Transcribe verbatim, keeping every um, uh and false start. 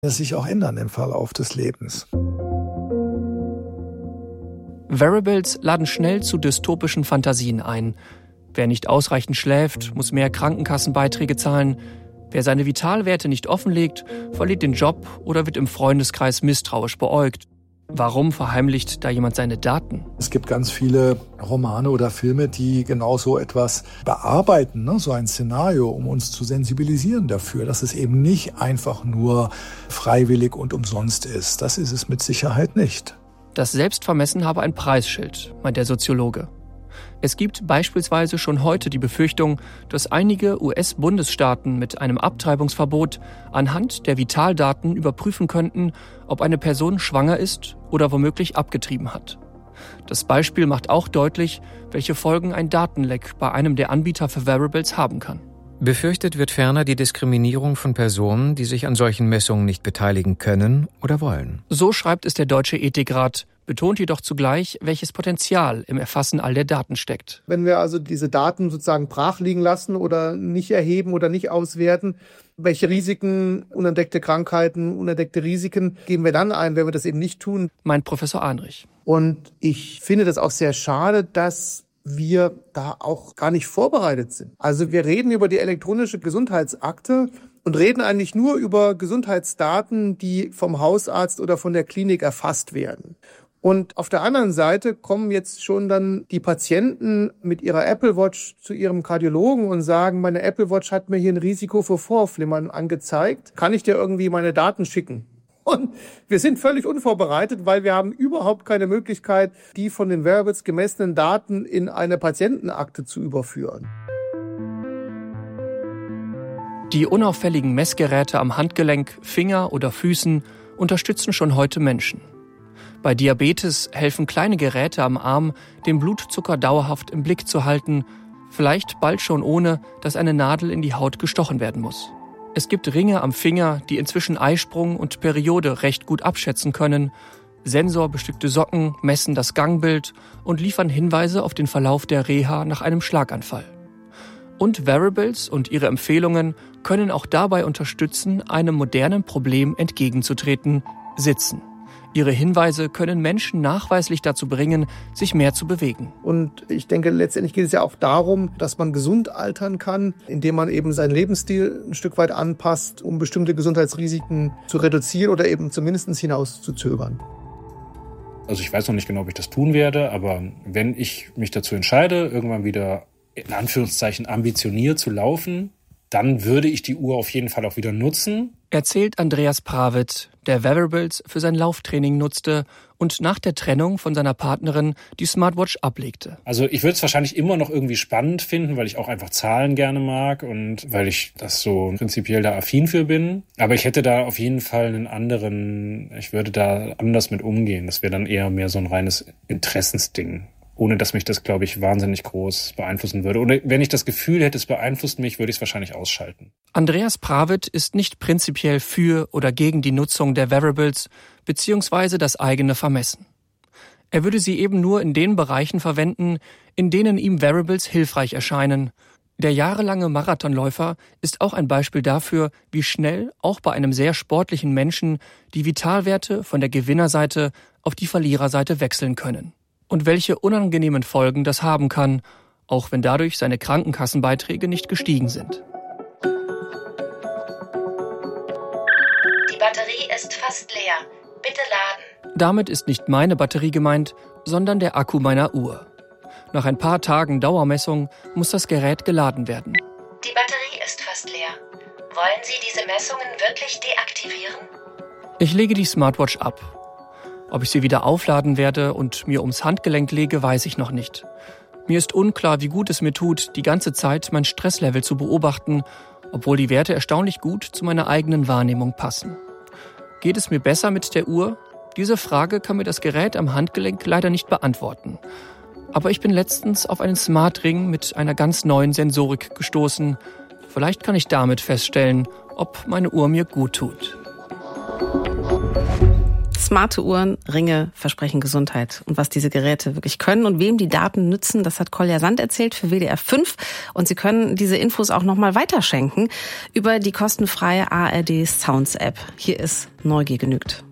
das sich auch ändern im Verlauf des Lebens. Wearables laden schnell zu dystopischen Fantasien ein. Wer nicht ausreichend schläft, muss mehr Krankenkassenbeiträge zahlen. Wer seine Vitalwerte nicht offenlegt, verliert den Job oder wird im Freundeskreis misstrauisch beäugt. Warum verheimlicht da jemand seine Daten? Es gibt ganz viele Romane oder Filme, die genau so etwas bearbeiten, ne? So ein Szenario, um uns zu sensibilisieren dafür, dass es eben nicht einfach nur freiwillig und umsonst ist. Das ist es mit Sicherheit nicht. Das Selbstvermessen habe ein Preisschild, meint der Soziologe. Es gibt beispielsweise schon heute die Befürchtung, dass einige U S-Bundesstaaten mit einem Abtreibungsverbot anhand der Vitaldaten überprüfen könnten, ob eine Person schwanger ist oder womöglich abgetrieben hat. Das Beispiel macht auch deutlich, welche Folgen ein Datenleck bei einem der Anbieter für Wearables haben kann. Befürchtet wird ferner die Diskriminierung von Personen, die sich an solchen Messungen nicht beteiligen können oder wollen. So schreibt es der Deutsche Ethikrat, betont jedoch zugleich, welches Potenzial im Erfassen all der Daten steckt. Wenn wir also diese Daten sozusagen brach liegen lassen oder nicht erheben oder nicht auswerten, welche Risiken, unentdeckte Krankheiten, unentdeckte Risiken geben wir dann ein, wenn wir das eben nicht tun? Meint Professor Ahnrich. Und ich finde das auch sehr schade, dass wir da auch gar nicht vorbereitet sind. Also wir reden über die elektronische Gesundheitsakte und reden eigentlich nur über Gesundheitsdaten, die vom Hausarzt oder von der Klinik erfasst werden. Und auf der anderen Seite kommen jetzt schon dann die Patienten mit ihrer Apple Watch zu ihrem Kardiologen und sagen, meine Apple Watch hat mir hier ein Risiko für Vorflimmern angezeigt. Kann ich dir irgendwie meine Daten schicken? Und wir sind völlig unvorbereitet, weil wir haben überhaupt keine Möglichkeit, die von den Wearables gemessenen Daten in eine Patientenakte zu überführen. Die unauffälligen Messgeräte am Handgelenk, Finger oder Füßen unterstützen schon heute Menschen. Bei Diabetes helfen kleine Geräte am Arm, den Blutzucker dauerhaft im Blick zu halten, vielleicht bald schon ohne, dass eine Nadel in die Haut gestochen werden muss. Es gibt Ringe am Finger, die inzwischen Eisprung und Periode recht gut abschätzen können. Sensorbestückte Socken messen das Gangbild und liefern Hinweise auf den Verlauf der Reha nach einem Schlaganfall. Und Wearables und ihre Empfehlungen können auch dabei unterstützen, einem modernen Problem entgegenzutreten: Sitzen. Ihre Hinweise können Menschen nachweislich dazu bringen, sich mehr zu bewegen. Und ich denke, letztendlich geht es ja auch darum, dass man gesund altern kann, indem man eben seinen Lebensstil ein Stück weit anpasst, um bestimmte Gesundheitsrisiken zu reduzieren oder eben zumindest hinaus zu zögern. Also ich weiß noch nicht genau, ob ich das tun werde, aber wenn ich mich dazu entscheide, irgendwann wieder in Anführungszeichen ambitioniert zu laufen, dann würde ich die Uhr auf jeden Fall auch wieder nutzen. Erzählt Andreas Prawitt, der Wearables für sein Lauftraining nutzte und nach der Trennung von seiner Partnerin die Smartwatch ablegte. Also ich würde es wahrscheinlich immer noch irgendwie spannend finden, weil ich auch einfach Zahlen gerne mag und weil ich das so prinzipiell da affin für bin. Aber ich hätte da auf jeden Fall einen anderen, ich würde da anders mit umgehen. Das wäre dann eher mehr so ein reines Interessensding. Ohne dass mich das, glaube ich, wahnsinnig groß beeinflussen würde. Oder wenn ich das Gefühl hätte, es beeinflusst mich, würde ich es wahrscheinlich ausschalten. Andreas Prawitt ist nicht prinzipiell für oder gegen die Nutzung der Wearables bzw. das eigene Vermessen. Er würde sie eben nur in den Bereichen verwenden, in denen ihm Wearables hilfreich erscheinen. Der jahrelange Marathonläufer ist auch ein Beispiel dafür, wie schnell auch bei einem sehr sportlichen Menschen die Vitalwerte von der Gewinnerseite auf die Verliererseite wechseln können. Und welche unangenehmen Folgen das haben kann, auch wenn dadurch seine Krankenkassenbeiträge nicht gestiegen sind. Die Batterie ist fast leer. Bitte laden. Damit ist nicht meine Batterie gemeint, sondern der Akku meiner Uhr. Nach ein paar Tagen Dauermessung muss das Gerät geladen werden. Die Batterie ist fast leer. Wollen Sie diese Messungen wirklich deaktivieren? Ich lege die Smartwatch ab. Ob ich sie wieder aufladen werde und mir ums Handgelenk lege, weiß ich noch nicht. Mir ist unklar, wie gut es mir tut, die ganze Zeit mein Stresslevel zu beobachten, obwohl die Werte erstaunlich gut zu meiner eigenen Wahrnehmung passen. Geht es mir besser mit der Uhr? Diese Frage kann mir das Gerät am Handgelenk leider nicht beantworten. Aber ich bin letztens auf einen Smartring mit einer ganz neuen Sensorik gestoßen. Vielleicht kann ich damit feststellen, ob meine Uhr mir gut tut. Smarte Uhren, Ringe versprechen Gesundheit. Und was diese Geräte wirklich können und wem die Daten nützen, das hat Kolja Sand erzählt für W D R fünf. Und Sie können diese Infos auch nochmal weiterschenken über die kostenfreie A R D Sounds App. Hier ist Neugier genügt.